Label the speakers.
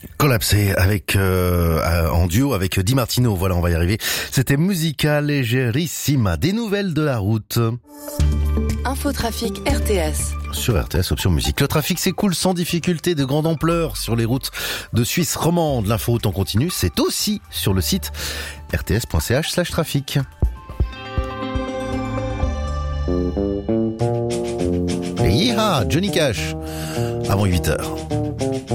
Speaker 1: Collapsé avec en duo avec Di Martino. Voilà, on va y arriver. C'était Musica Leggerissima. Des nouvelles de la route.
Speaker 2: Infotrafic RTS.
Speaker 1: Sur RTS, option musique. Le trafic s'écoule sans difficulté de grande ampleur sur les routes de Suisse romande. L'inforoute en continu, c'est aussi sur le site rts.ch/trafic. Et Johnny Cash, avant 8h.